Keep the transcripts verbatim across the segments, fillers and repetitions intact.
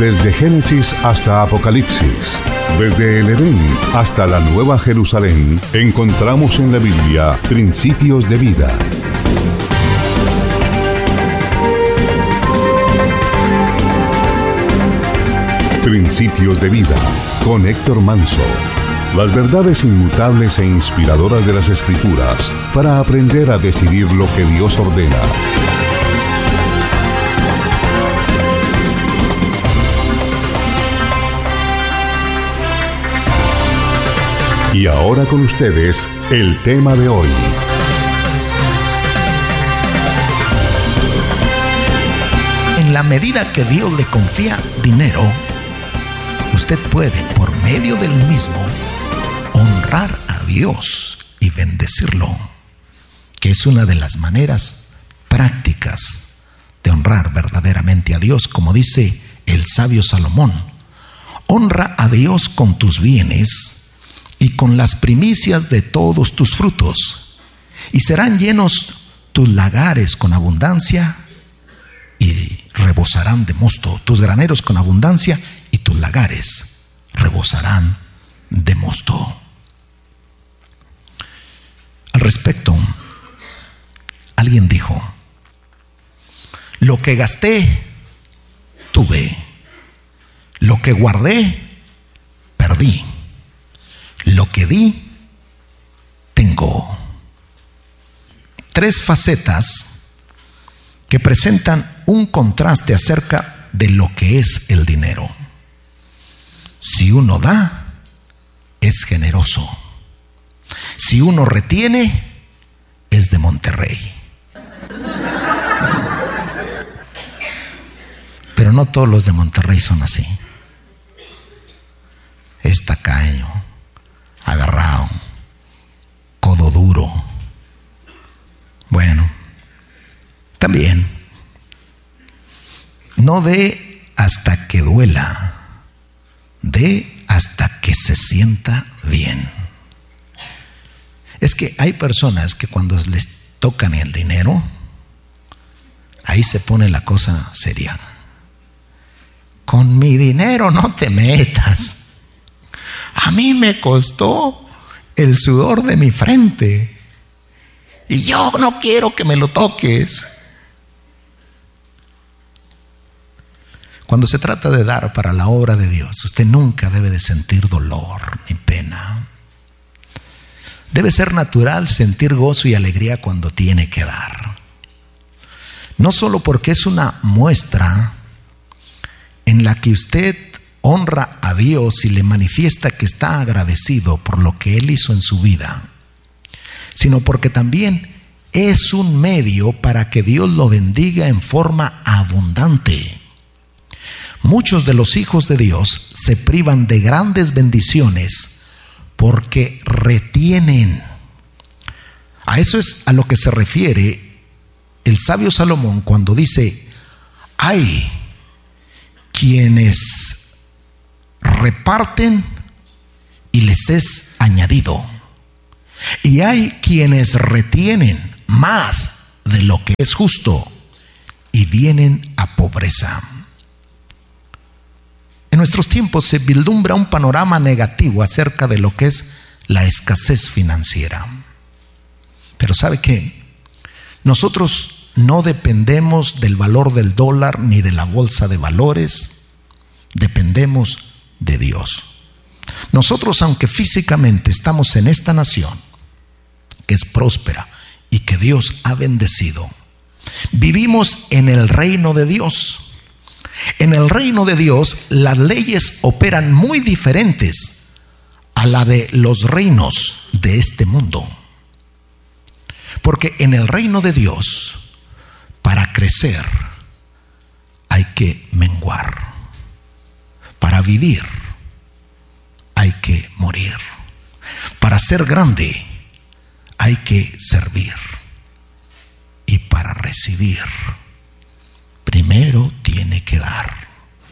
Desde Génesis hasta Apocalipsis, desde el Edén hasta la Nueva Jerusalén, encontramos en la Biblia principios de vida. Principios de vida, con Héctor Manso. Las verdades inmutables e inspiradoras de las Escrituras para aprender a decidir lo que Dios ordena. Y ahora con ustedes, el tema de hoy. En la medida que Dios le confía dinero, usted puede, por medio del mismo, honrar a Dios y bendecirlo, que es una de las maneras prácticas de honrar verdaderamente a Dios, como dice el sabio Salomón: honra a Dios con tus bienes y con las primicias de todos tus frutos, y serán llenos tus lagares con abundancia y rebosarán de mosto, tus graneros con abundancia y tus lagares rebosarán de mosto. Al respecto, alguien dijo: lo que gasté, tuve; lo que guardé, perdí; lo que di, tengo. Tres facetas que presentan un contraste acerca de lo que es el dinero. Si uno da, es generoso. Si uno retiene, es de Monterrey. Pero no todos los de Monterrey son así. Es tacaño, agarrado, codo duro. Bueno, también, no dé hasta que duela, dé hasta que se sienta bien. Es que hay personas que cuando les tocan el dinero, ahí se pone la cosa seria. Con mi dinero no te metas. A mí me costó el sudor de mi frente y yo no quiero que me lo toques. Cuando se trata de dar para la obra de Dios, usted nunca debe de sentir dolor ni pena. Debe ser natural sentir gozo y alegría cuando tiene que dar. No solo porque es una muestra en la que usted honra a Dios y le manifiesta que está agradecido por lo que Él hizo en su vida, sino porque también es un medio para que Dios lo bendiga en forma abundante. Muchos de los hijos de Dios se privan de grandes bendiciones porque retienen. A eso es a lo que se refiere el sabio Salomón cuando dice: hay quienes reparten y les es añadido, y hay quienes retienen más de lo que es justo y vienen a pobreza. En nuestros tiempos se vislumbra un panorama negativo acerca de lo que es la escasez financiera. Pero ¿sabe qué? Nosotros no dependemos del valor del dólar ni de la bolsa de valores, dependemos de Dios. Nosotros, aunque físicamente estamos en esta nación que es próspera y que Dios ha bendecido, vivimos en el reino de Dios. En el reino de Dios las leyes operan muy diferentes a la de los reinos de este mundo. Porque en el reino de Dios, para crecer, hay que menguar. Para vivir, hay que morir. Para ser grande, hay que servir. Y para recibir, primero tiene que dar.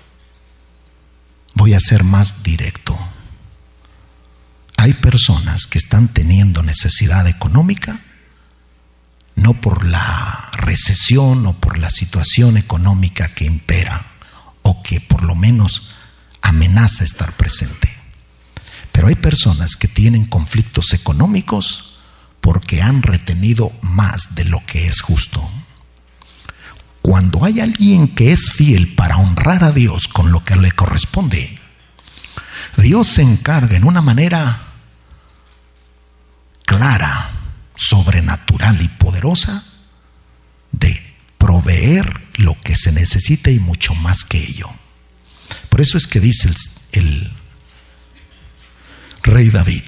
Voy a ser más directo. Hay personas que están teniendo necesidad económica, no por la recesión o por la situación económica que impera, o que por lo menos menos amenaza estar presente. Pero hay personas que tienen conflictos económicos porque han retenido más de lo que es justo. Cuando hay alguien que es fiel para honrar a Dios con lo que le corresponde, Dios se encarga en una manera clara, sobrenatural y poderosa de proveer lo que se necesita y mucho más que ello. Por eso es que dice el, el rey David: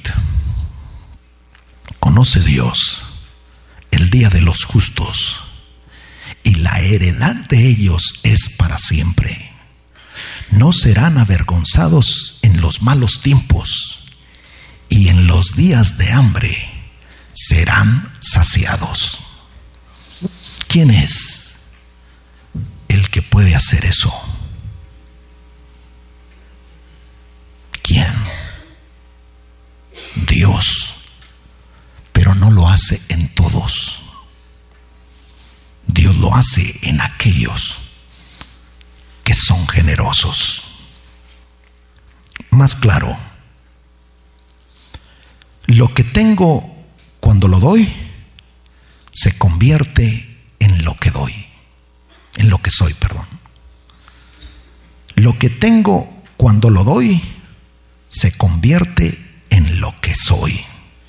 conoce Dios el día de los justos, y la heredad de ellos es para siempre. No serán avergonzados en los malos tiempos, y en los días de hambre serán saciados. ¿Quién es el que puede hacer eso? ¿Quién? Dios. Pero no lo hace en todos. Dios lo hace en aquellos que son generosos. Más claro, lo que tengo cuando lo doy se convierte en lo que doy, en lo que soy, perdón. Lo que tengo cuando lo doy se convierte en lo que soy.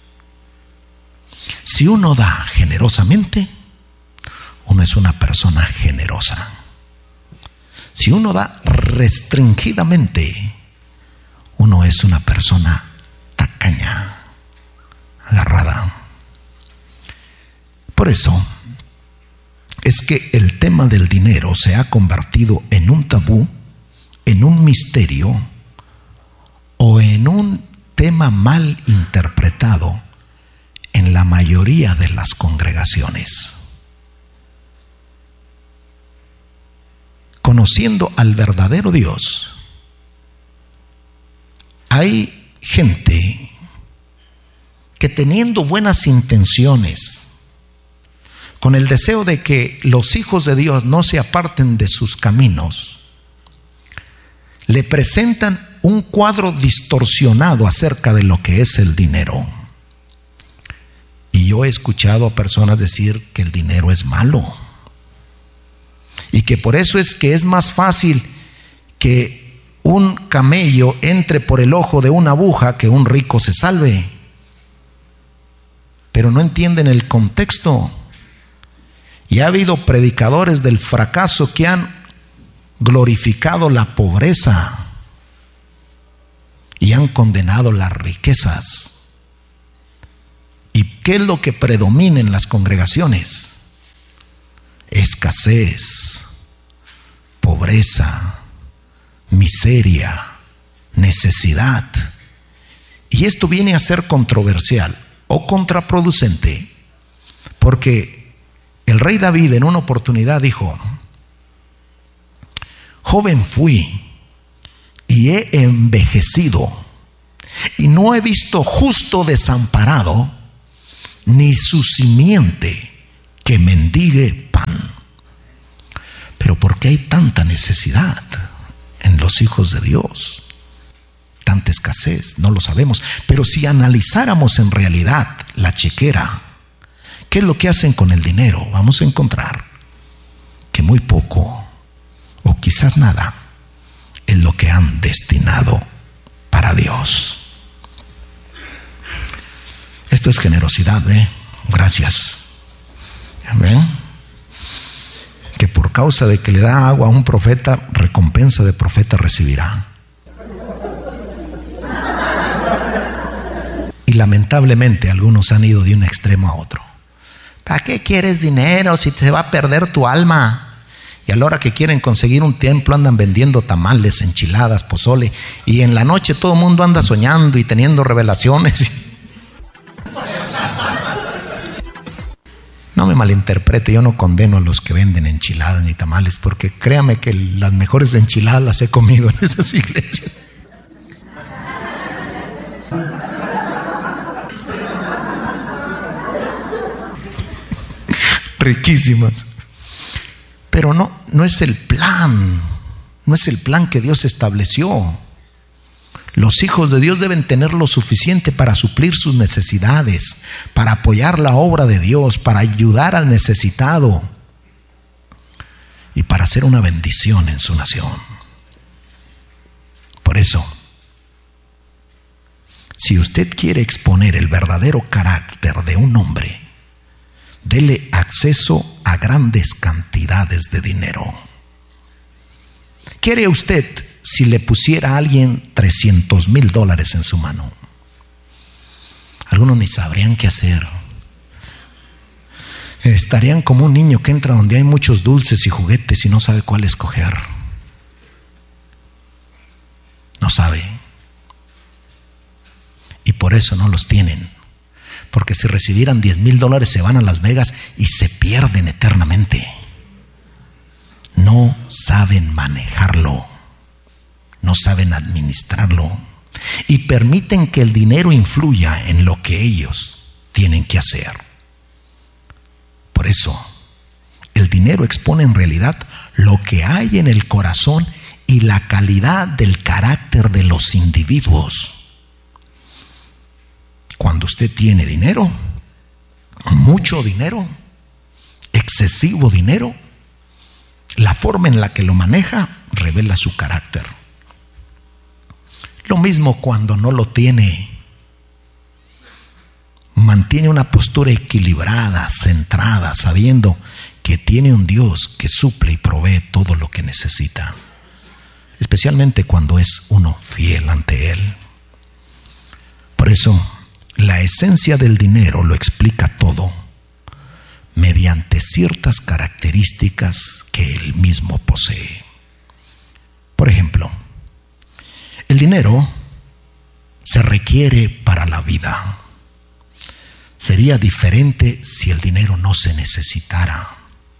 Si uno da generosamente, uno es una persona generosa. Si uno da restringidamente, uno es una persona tacaña, agarrada. Por eso es que el tema del dinero se ha convertido en un tabú, en un misterio o en un tema mal interpretado en la mayoría de las congregaciones. Conociendo al verdadero Dios, hay gente que, teniendo buenas intenciones, con el deseo de que los hijos de Dios no se aparten de sus caminos, le presentan un cuadro distorsionado acerca de lo que es el dinero. Y yo he escuchado a personas decir que el dinero es malo, y que por eso es que es más fácil que un camello entre por el ojo de una aguja que un rico se salve. Pero no entienden el contexto. Y ha habido predicadores del fracaso que han glorificado la pobreza y han condenado las riquezas. ¿Y qué es lo que predomina en las congregaciones? Escasez, pobreza, miseria, necesidad. Y esto viene a ser controversial o contraproducente, porque el rey David en una oportunidad dijo: joven fui y he envejecido, y no he visto justo desamparado, ni su simiente que mendigue pan. Pero ¿por qué hay tanta necesidad en los hijos de Dios? Tanta escasez, no lo sabemos. Pero si analizáramos en realidad la chequera, ¿qué es lo que hacen con el dinero? Vamos a encontrar que muy poco, o quizás nada, es lo que han destinado para Dios. Esto es generosidad, ¿eh? Gracias. ¿Ven? Que por causa de que le da agua a un profeta, recompensa de profeta recibirá. Y lamentablemente algunos han ido de un extremo a otro. ¿Para qué quieres dinero si te va a perder tu alma? Y a la hora que quieren conseguir un templo andan vendiendo tamales, enchiladas, pozole, y en la noche todo el mundo anda soñando y teniendo revelaciones. No me malinterprete, yo no condeno a los que venden enchiladas ni tamales, porque créame que las mejores enchiladas las he comido en esas iglesias. Riquísimas. Pero no, no es el plan, No es el plan que Dios estableció. Los hijos de Dios deben tener lo suficiente para suplir sus necesidades, para apoyar la obra de Dios, para ayudar al necesitado y para hacer una bendición en su nación. Por eso, si usted quiere exponer el verdadero carácter de un hombre, dele acceso a grandes cantidades de dinero. ¿Qué haría usted si le pusiera a alguien trescientos mil dólares en su mano? Algunos ni sabrían qué hacer. Estarían como un niño que entra donde hay muchos dulces y juguetes y no sabe cuál escoger. No sabe. Y por eso no los tienen. Porque si recibieran diez mil dólares se van a Las Vegas y se pierden eternamente. No saben manejarlo. No saben administrarlo. Y permiten que el dinero influya en lo que ellos tienen que hacer. Por eso, el dinero expone en realidad lo que hay en el corazón y la calidad del carácter de los individuos. Cuando usted tiene dinero, mucho dinero, excesivo dinero, la forma en la que lo maneja revela su carácter. Lo mismo cuando no lo tiene. Mantiene una postura equilibrada, centrada, sabiendo que tiene un Dios que suple y provee todo lo que necesita. Especialmente cuando es uno fiel ante Él. Por eso, la esencia del dinero lo explica todo, mediante ciertas características que Él mismo posee. Por ejemplo, el dinero se requiere para la vida. Sería diferente si el dinero no se necesitara.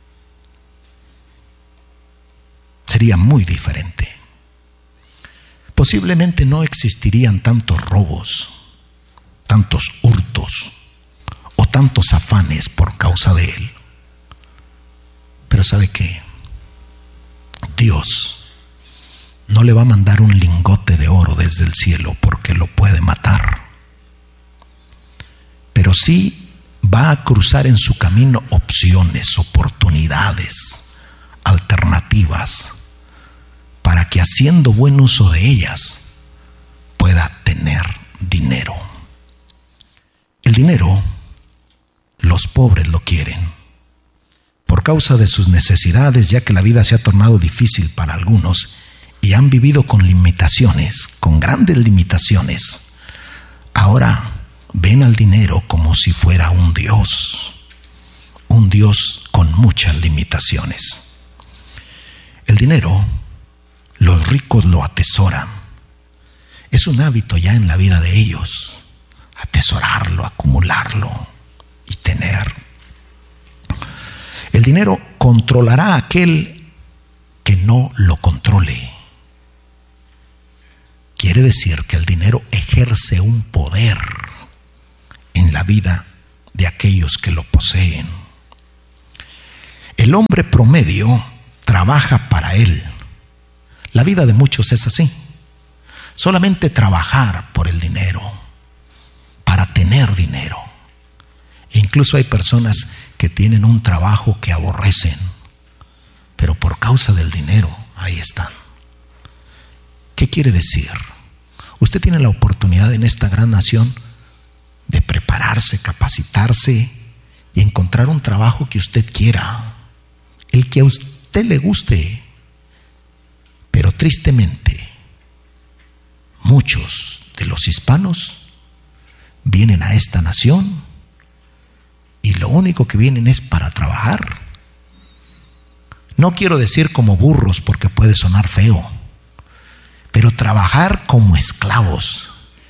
Sería muy diferente. Posiblemente no existirían tantos robos, tantos hurtos o tantos afanes por causa de él. Pero ¿sabe qué? Dios no le va a mandar un lingote de oro desde el cielo porque lo puede matar. Pero sí va a cruzar en su camino opciones, oportunidades, alternativas, para que haciendo buen uso de ellas pueda tener dinero. El dinero, los pobres lo quieren por causa de sus necesidades, ya que la vida se ha tornado difícil para algunos y han vivido con limitaciones, con grandes limitaciones. Ahora ven al dinero como si fuera un Dios, un Dios con muchas limitaciones. El dinero, los ricos lo atesoran. Es un hábito ya en la vida de ellos, atesorarlo, acumularlo y tener. El dinero controlará a aquel que no lo controle. Quiere decir que el dinero ejerce un poder en la vida de aquellos que lo poseen. El hombre promedio trabaja para él. La vida de muchos es así. Solamente trabajar por el dinero, para tener dinero. E incluso hay personas que tienen un trabajo que aborrecen, pero por causa del dinero, ahí están. ¿Qué quiere decir? Usted tiene la oportunidad en esta gran nación de prepararse, capacitarse y encontrar un trabajo que usted quiera, el que a usted le guste. Pero tristemente, muchos de los hispanos vienen a esta nación y lo único que vienen es para trabajar. No quiero decir como burros porque puede sonar feo, pero trabajar como esclavos.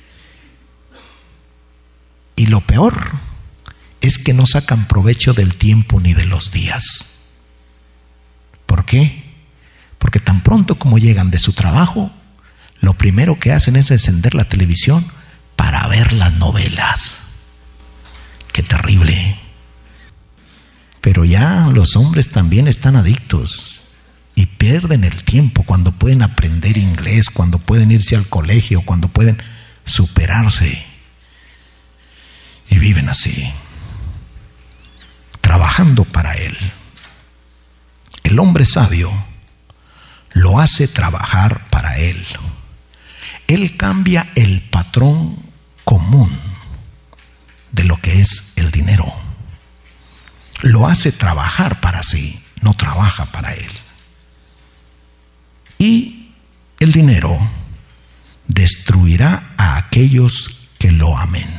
Y lo peor es que no sacan provecho del tiempo ni de los días. ¿Por qué? Porque tan pronto como llegan de su trabajo, lo primero que hacen es encender la televisión para ver las novelas. ¡Qué terrible! Pero ya los hombres también están adictos. y pierden el tiempo cuando pueden aprender inglés, cuando pueden irse al colegio, cuando pueden superarse. Y viven así, trabajando para él. El hombre sabio lo hace trabajar para él. Él cambia el patrón común de lo que es el dinero. Lo hace trabajar para sí, no trabaja para él. Y el dinero destruirá a aquellos que lo amen.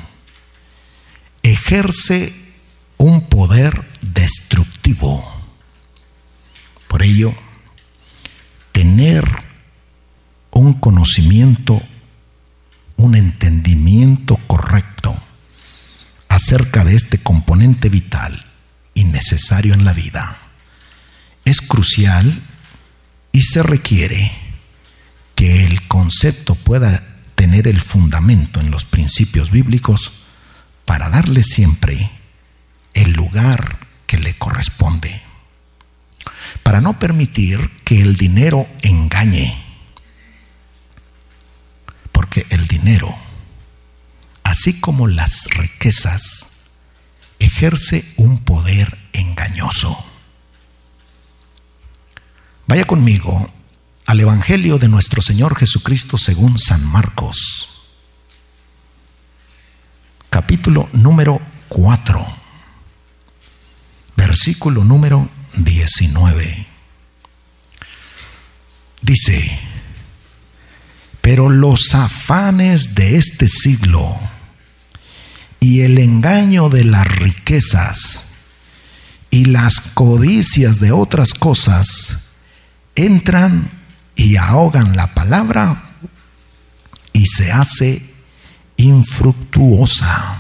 Ejerce un poder destructivo. Por ello, tener un conocimiento, un entendimiento correcto acerca de este componente vital y necesario en la vida es crucial, y se requiere que el concepto pueda tener el fundamento en los principios bíblicos para darle siempre el lugar que le corresponde, para no permitir que el dinero engañe, porque el dinero, así como las riquezas, ejerce un poder engañoso. Vaya conmigo al Evangelio de nuestro Señor Jesucristo según San Marcos, capítulo número cuatro, versículo número diecinueve. Dice: pero los afanes de este siglo y el engaño de las riquezas y las codicias de otras cosas entran y ahogan la palabra y se hace infructuosa.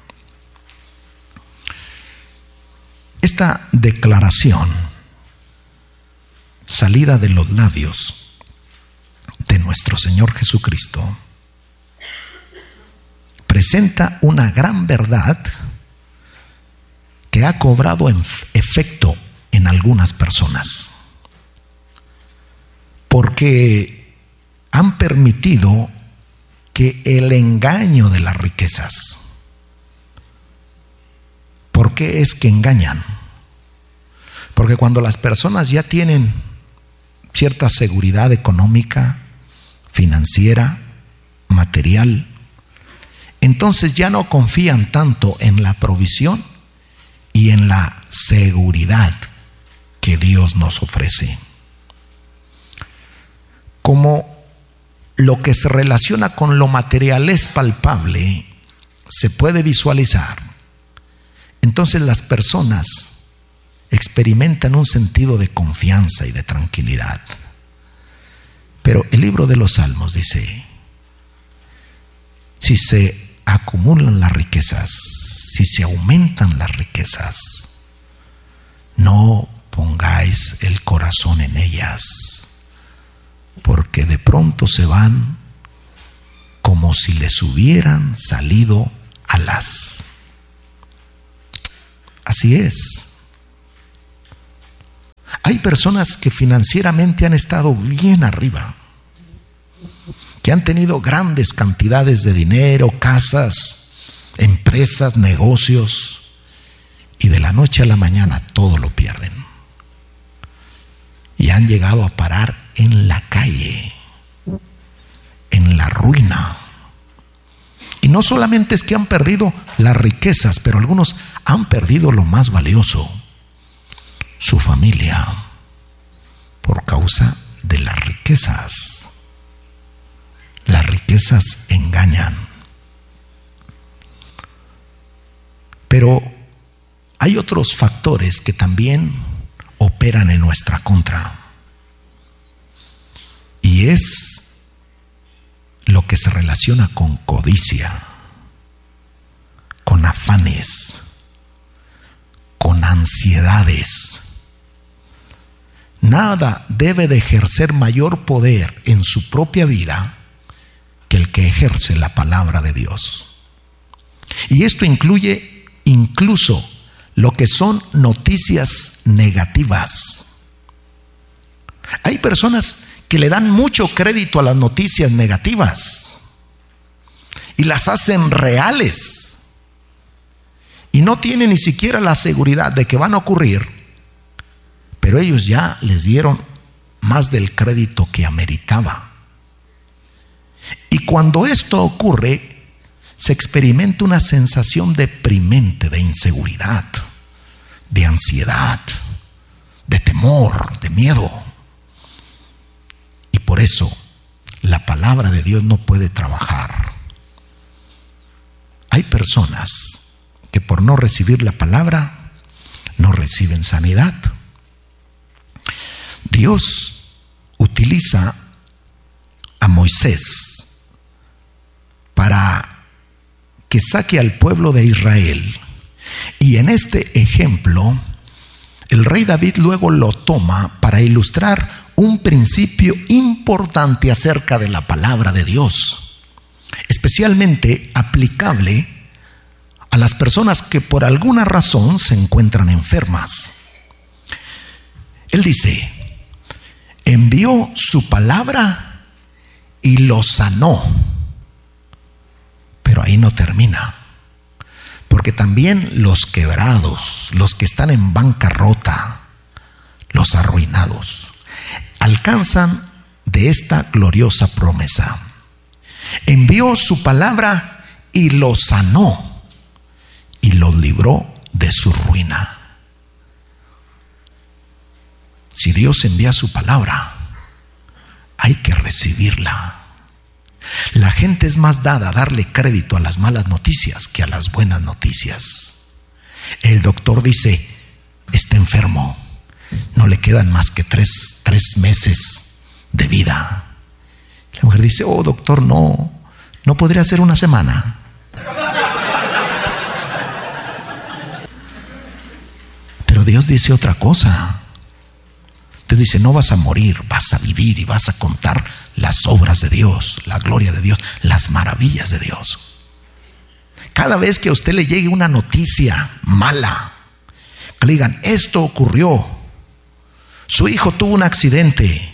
Esta declaración, salida de los labios de nuestro Señor Jesucristo, presenta una gran verdad que ha cobrado efecto en algunas personas, porque han permitido que el engaño de las riquezas. ¿Por qué es que engañan? Porque cuando las personas ya tienen cierta seguridad económica, financiera, material, entonces ya no confían tanto en la provisión y en la seguridad que Dios nos ofrece. Como lo que se relaciona con lo material es palpable, se puede visualizar, entonces las personas experimentan un sentido de confianza y de tranquilidad. Pero el libro de los Salmos dice: si se acumulan las riquezas, si se aumentan las riquezas, no pongáis el corazón en ellas, porque de pronto se van como si les hubieran salido alas. Así es. Hay personas que financieramente han estado bien arriba, que han tenido grandes cantidades de dinero, casas, empresas, negocios, y de la noche a la mañana todo lo pierden. Y han llegado a parar en la calle, en la ruina. Y no solamente es que han perdido las riquezas, pero algunos han perdido lo más valioso, su familia, por causa de las riquezas. Las riquezas engañan. Pero hay otros factores que también operan en nuestra contra. Y es lo que se relaciona con codicia, con afanes, con ansiedades. Nada debe de ejercer mayor poder en su propia vida que el que ejerce la palabra de Dios. Y esto incluye incluso lo que son noticias negativas. Hay personas que le dan mucho crédito a las noticias negativas y las hacen reales y no tienen ni siquiera la seguridad de que van a ocurrir, pero ellos ya les dieron más del crédito que ameritaba. Y cuando esto ocurre, se experimenta una sensación deprimente de inseguridad, de ansiedad, de temor, de miedo. Y por eso la palabra de Dios no puede trabajar. Hay personas que por no recibir la palabra no reciben sanidad. Dios utiliza a Moisés para que saque al pueblo de Israel. Y en este ejemplo, el rey David luego lo toma para ilustrar un principio importante acerca de la palabra de Dios, especialmente aplicable a las personas que por alguna razón se encuentran enfermas. Él dice: envió su palabra y lo sanó. Pero ahí no termina, porque también los quebrados, los que están en bancarrota, los arruinados, alcanzan de esta gloriosa promesa. Envió su palabra y los sanó y los libró de su ruina. Si Dios envía su palabra, hay que recibirla. La gente es más dada a darle crédito a las malas noticias que a las buenas noticias. El doctor dice: está enfermo, no le quedan más que tres, tres meses de vida. La mujer dice: oh doctor, no, no podría ser una semana. Pero Dios dice otra cosa. Dios dice: no vas a morir, vas a vivir y vas a contar las obras de Dios, la gloria de Dios, las maravillas de Dios. Cada vez que a usted le llegue una noticia mala, que le digan: esto ocurrió, su hijo tuvo un accidente,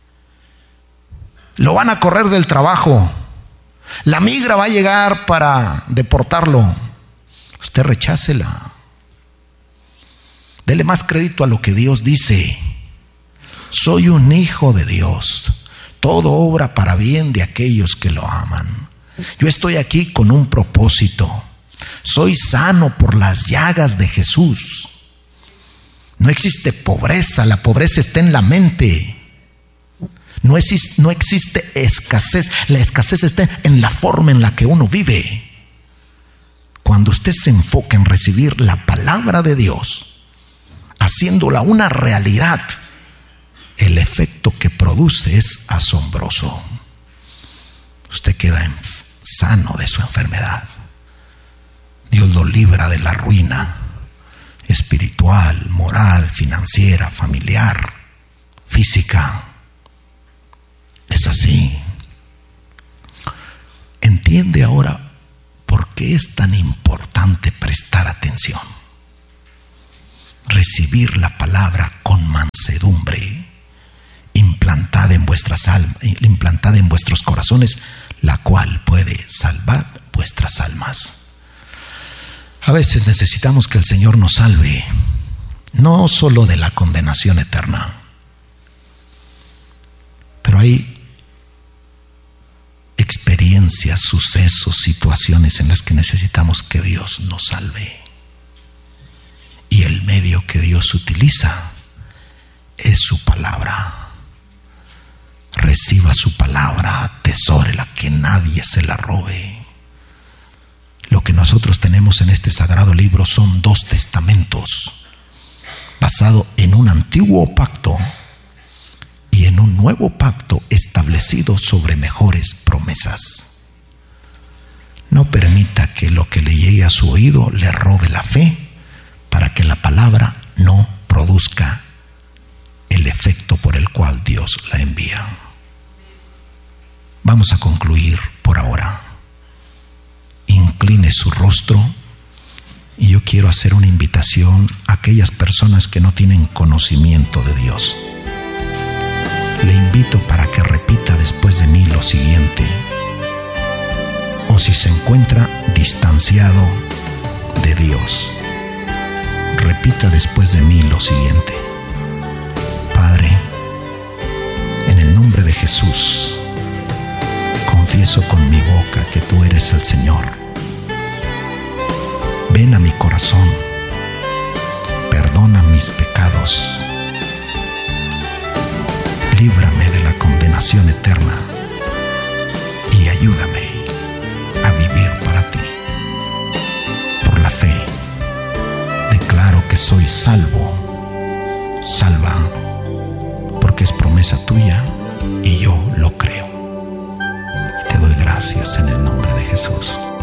lo van a correr del trabajo, la migra va a llegar para deportarlo, usted rechácela. Dele más crédito a lo que Dios dice. Soy un hijo de Dios, todo obra para bien de aquellos que lo aman. Yo estoy aquí con un propósito. Soy sano por las llagas de Jesús. No existe pobreza, la pobreza está en la mente. No existe, no existe escasez, la escasez está en la forma en la que uno vive. Cuando usted se enfoca en recibir la palabra de Dios, haciéndola una realidad, el efecto que produce es asombroso. Usted queda en, sano de su enfermedad. Dios lo libra de la ruina espiritual, moral, financiera, familiar, física. Es así. ¿Entiende ahora por qué es tan importante prestar atención? Recibir la palabra con mansedumbre, implantada en vuestras almas, implantada en vuestros corazones, la cual puede salvar vuestras almas. A veces necesitamos que el Señor nos salve, no solo de la condenación eterna, pero hay experiencias, sucesos, situaciones en las que necesitamos que Dios nos salve. Y el medio que Dios utiliza es su palabra. Reciba su palabra, atesórela, que nadie se la robe. Lo que nosotros tenemos en este sagrado libro son dos testamentos, basado en un antiguo pacto y en un nuevo pacto establecido sobre mejores promesas. No permita que lo que le llegue a su oído le robe la fe, para que la palabra no produzca el efecto por el cual Dios la envía. Vamos a concluir por ahora. Incline su rostro y yo quiero hacer una invitación a aquellas personas que no tienen conocimiento de Dios. le invito para que repita después de mí lo siguiente. O si se encuentra distanciado de Dios, repita después de mí lo siguiente. Padre, en el nombre de Jesús, confieso con mi boca que tú eres el Señor. Ven a mi corazón, perdona mis pecados, líbrame de la condenación eterna y ayúdame a vivir para ti. Por la fe, declaro que soy salvo, salva, porque es promesa tuya y yo lo creo. Te doy gracias en el nombre de Jesús.